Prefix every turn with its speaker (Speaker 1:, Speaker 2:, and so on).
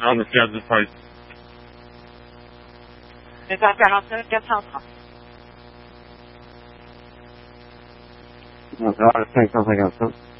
Speaker 1: I understand the price.
Speaker 2: $449 400.
Speaker 3: I think something else.